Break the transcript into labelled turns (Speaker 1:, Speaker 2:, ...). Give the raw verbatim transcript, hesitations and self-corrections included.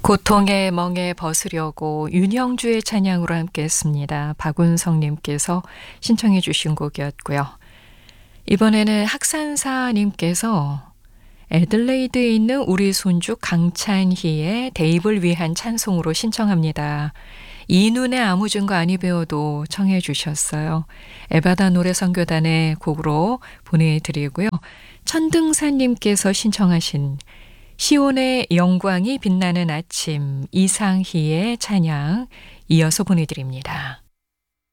Speaker 1: 고통의 멍에 벗으려고 윤형주의 찬양으로 함께 했습니다. 박운성님께서 신청해 주신 곡이었고요. 이번에는 학산사님께서 애들레이드에 있는 우리 손주 강찬희의 대입을 위한 찬송으로 신청합니다. 이눈의 아무 증거 아니 배워도 청해 주셨어요. 에바다 노래선교단의 곡으로 보내드리고요. 천등산님께서 신청하신 시온의 영광이 빛나는 아침 이상희의 찬양 이어서 보내드립니다.